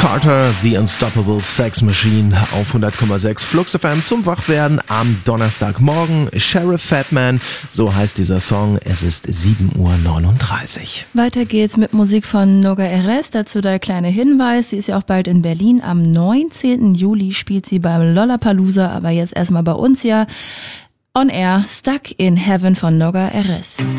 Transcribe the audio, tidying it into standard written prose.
Carter, The Unstoppable Sex Machine auf 100,6 Flux FM zum Wachwerden am Donnerstagmorgen. Sheriff Fatman, so heißt dieser Song. Es ist 7:39 Uhr. Weiter geht's mit Musik von Noga Erez. Dazu der kleine Hinweis. Sie ist ja auch bald in Berlin. Am 19. Juli spielt sie beim Lollapalooza, aber jetzt erstmal bei uns ja on air. Stuck in Heaven von Noga Erez.